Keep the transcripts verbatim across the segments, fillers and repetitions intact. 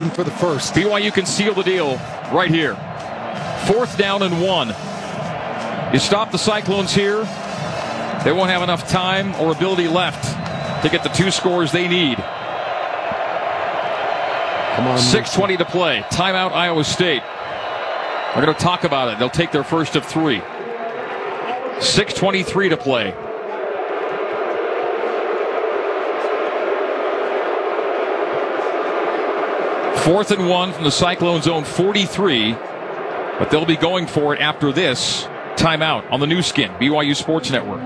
waiting for the first. B Y U can seal the deal right here. Fourth down and one. You stop the Cyclones here, they won't have enough time or ability left to get the two scores they need. Come on, six twenty to play. Timeout, Iowa State. We're going to talk about it. They'll take their first of three. six twenty-three to play. Fourth and one from the Cyclone zone forty-three, but they'll be going for it after this timeout on the new skin, B Y U Sports Network.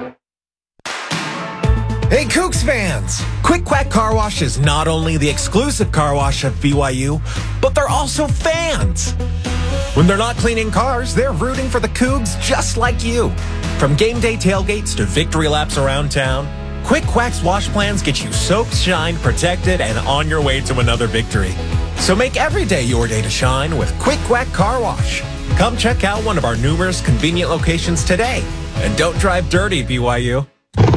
Hey, Cougs fans! Quick Quack Car Wash is not only the exclusive car wash of B Y U, but they're also fans. When they're not cleaning cars, they're rooting for the Cougs just like you. From game day tailgates to victory laps around town, Quick Quack's wash plans get you soaked, shined, protected, and on your way to another victory. So make every day your day to shine with Quick Quack Car Wash. Come check out one of our numerous convenient locations today. And don't drive dirty, B Y U.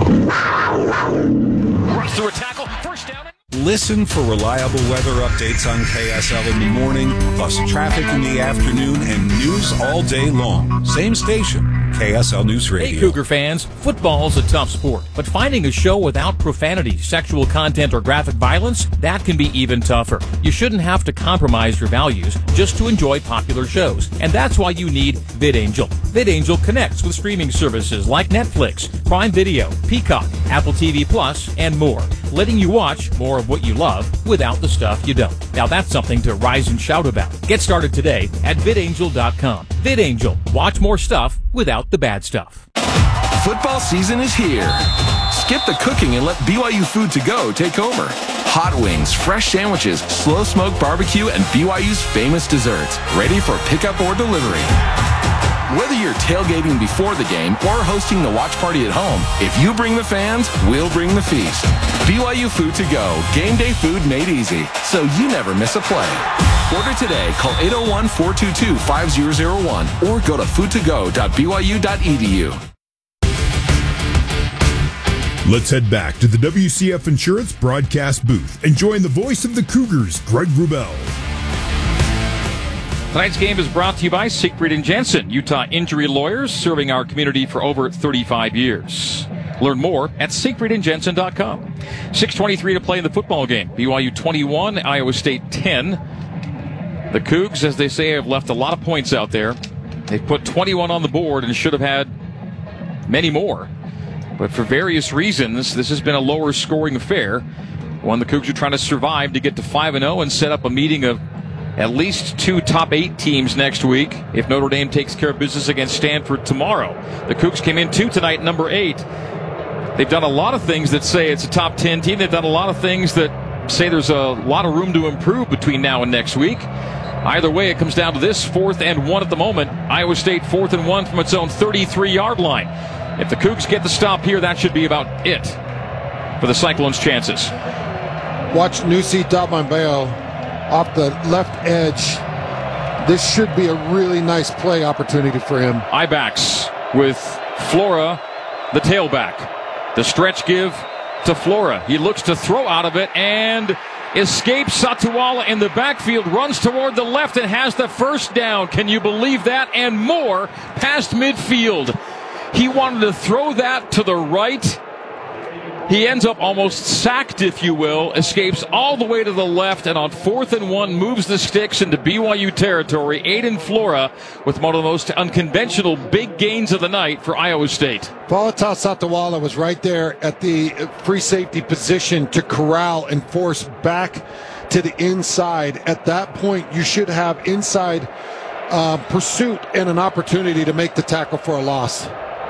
Rush through a tackle, first down. Listen for reliable weather updates on K S L in the morning, plus traffic in the afternoon and news all day long. Same station, K S L News Radio. Hey, Cougar fans, football's a tough sport, but finding a show without profanity, sexual content, or graphic violence, that can be even tougher. You shouldn't have to compromise your values just to enjoy popular shows, and that's why you need VidAngel. VidAngel connects with streaming services like Netflix, Prime Video, Peacock, Apple T V Plus, and more, letting you watch more of what you love without the stuff you don't. Now that's something to rise and shout about. Get started today at vidangel dot com. VidAngel. Watch more stuff without the bad stuff. Football season is here. Skip the cooking and let B Y U Food to Go take over. Hot wings, fresh sandwiches, slow smoke barbecue, and B Y U's famous desserts. Ready for pickup or delivery. Whether you're tailgating before the game or hosting the watch party at home, if you bring the fans, we'll bring the feast. B Y U Food to Go. Game day food made easy, so you never miss a play. Order today. Call eight oh one, four two two, five oh oh one or go to food to go dot b y u dot e d u. Let's head back to the W C F Insurance broadcast booth and join the voice of the Cougars, Greg Wrubell. Tonight's game is brought to you by Siegfried and Jensen, Utah injury lawyers serving our community for over thirty-five years. Learn more at siegfried and jensen dot com. six twenty-three to play in the football game. B Y U twenty-one, Iowa State ten. The Cougs, as they say, have left a lot of points out there. They've put twenty-one on the board and should have had many more. But for various reasons, this has been a lower scoring affair. One the Cougs are trying to survive to get to five and oh and set up a meeting of at least two top eight teams next week if Notre Dame takes care of business against Stanford tomorrow. The Cougs came in two tonight, number eight. They've done a lot of things that say it's a top ten team. They've done a lot of things that say there's a lot of room to improve between now and next week. Either way, it comes down to this, fourth and one at the moment. Iowa State fourth and one from its own thirty-three-yard line. If the Cougs get the stop here, that should be about it for the Cyclones' chances. Watch Nusi Dabambeo off the left edge. This should be a really nice play opportunity for him. I-backs with Flora, the tailback. The stretch give to Flora. He looks to throw out of it and escapes. Satuala in the backfield, runs toward the left and has the first down. Can you believe that? And more past midfield. He wanted to throw that to the right. He ends up almost sacked, if you will, escapes all the way to the left, and on fourth and one moves the sticks into B Y U territory. Aiden Flora with one of the most unconventional big gains of the night for Iowa State. Falata Satawala was right there at the free safety position to corral and force back to the inside. At that point, you should have inside uh, pursuit and an opportunity to make the tackle for a loss.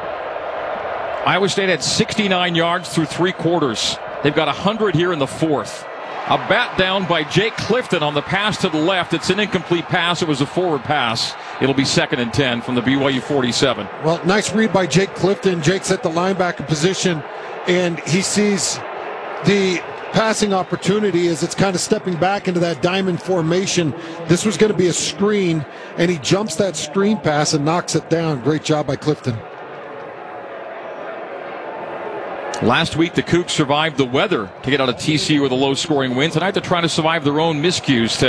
Iowa State had sixty-nine yards through three quarters. They've got one hundred here in the fourth. A bat down by Jake Clifton on the pass to the left. It's an incomplete pass. It was a forward pass. It'll be second and ten from the B Y U forty-seven. Well, nice read by Jake Clifton. Jake's at the linebacker position, and he sees the passing opportunity as it's kind of stepping back into that diamond formation. This was going to be a screen, and he jumps that screen pass and knocks it down. Great job by Clifton. Last week, the Cougs survived the weather to get out of T C U with a low-scoring win. Tonight, they're trying to survive their own miscues to